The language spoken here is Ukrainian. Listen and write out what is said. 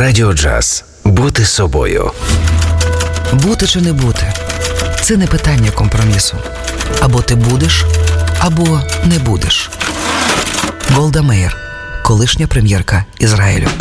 Радіо Джаз. Бути собою. Бути чи не бути – це не питання компромісу. Або ти будеш, або не будеш. Голда Меїр, колишня прем'єрка Ізраїлю.